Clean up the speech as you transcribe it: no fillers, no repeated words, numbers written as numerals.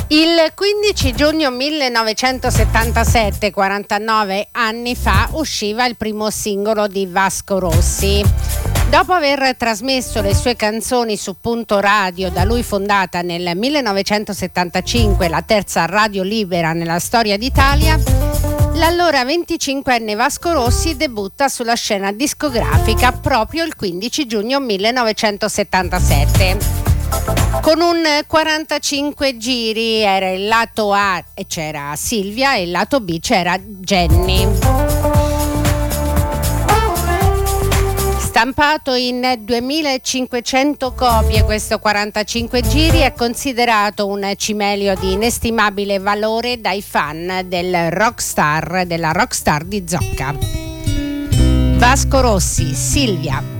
Il 15 giugno 1977, 49 anni fa, usciva il primo singolo di Vasco Rossi. Dopo aver trasmesso le sue canzoni su Punto Radio, da lui fondata nel 1975, la terza radio libera nella storia d'Italia, l'allora 25enne Vasco Rossi debutta sulla scena discografica proprio il 15 giugno 1977. Con un 45 giri era il lato A e c'era Silvia e il lato B c'era Jenny. Stampato in 2500 copie, questo 45 giri è considerato un cimelio di inestimabile valore dai fan della rockstar di Zocca. Vasco Rossi, Silvia.